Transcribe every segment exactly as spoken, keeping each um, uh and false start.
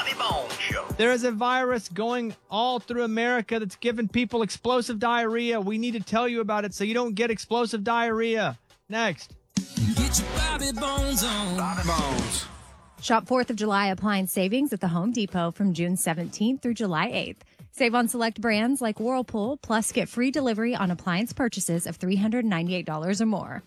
Bobby Bones Show. There is a virus going all through America that's giving people explosive diarrhea. We need to tell you about it so you don't get explosive diarrhea. Next. Get your Bobby Bones on. Bobby Bones. Shop fourth of July appliance savings at the Home Depot from June seventeenth through July eighth. Save on select brands like Whirlpool, plus get free delivery on appliance purchases of three hundred ninety-eight dollars or more.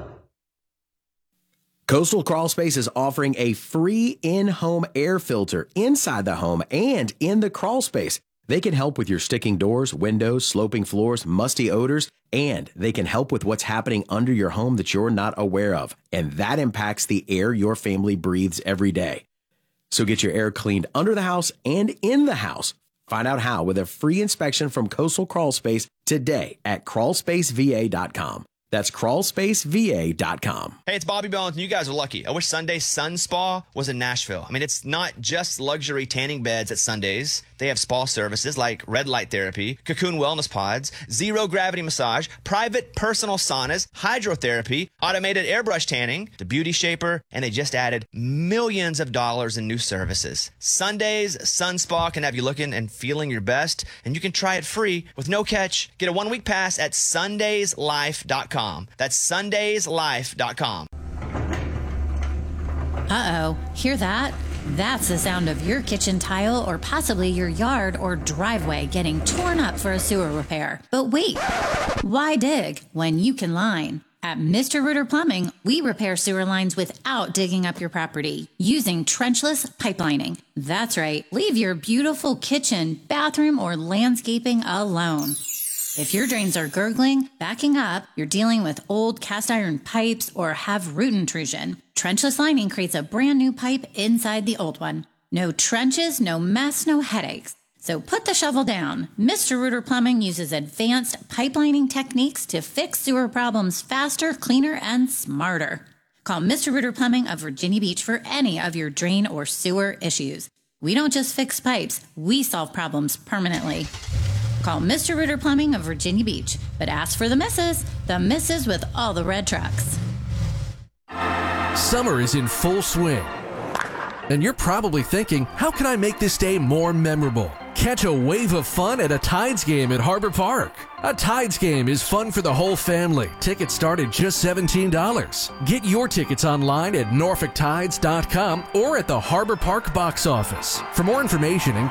Coastal Crawlspace is offering a free in-home air filter inside the home and in the crawl space. They can help with your sticking doors, windows, sloping floors, musty odors, and they can help with what's happening under your home that you're not aware of. And that impacts the air your family breathes every day. So get your air cleaned under the house and in the house. Find out how with a free inspection from Coastal Crawlspace today at crawl space v a dot com. That's crawl space v a dot com. Hey, it's Bobby Bones, and you guys are lucky. I wish Sunday's Sun Spa was in Nashville. I mean, it's not just luxury tanning beds at Sunday's. They have spa services like red light therapy, cocoon wellness pods, zero gravity massage, private personal saunas, hydrotherapy, automated airbrush tanning, the beauty shaper, and they just added millions of dollars in new services. Sunday's Sun Spa can have you looking and feeling your best, and you can try it free with no catch. Get a one-week pass at sundays life dot com. That's sundays life dot com. Uh-oh, hear that? That's the sound of your kitchen tile or possibly your yard or driveway getting torn up for a sewer repair. But wait, why dig when you can line? At Mister Rooter Plumbing, we repair sewer lines without digging up your property using trenchless pipelining. That's right, leave your beautiful kitchen, bathroom, or landscaping alone. If your drains are gurgling, backing up, you're dealing with old cast iron pipes, or have root intrusion, trenchless lining creates a brand new pipe inside the old one. No trenches, no mess, no headaches. So put the shovel down. Mister Rooter Plumbing uses advanced pipelining techniques to fix sewer problems faster, cleaner, and smarter. Call Mister Rooter Plumbing of Virginia Beach for any of your drain or sewer issues. We don't just fix pipes, we solve problems permanently. Call Mister Rooter Plumbing of Virginia Beach, but ask for the missus, the missus with all the red trucks. Summer is in full swing, and you're probably thinking, how can I make this day more memorable? Catch a wave of fun at a Tides game at Harbor Park. A Tides game is fun for the whole family. Tickets start at just seventeen dollars. Get your tickets online at norfolk tides dot com or at the Harbor Park box office. For more information and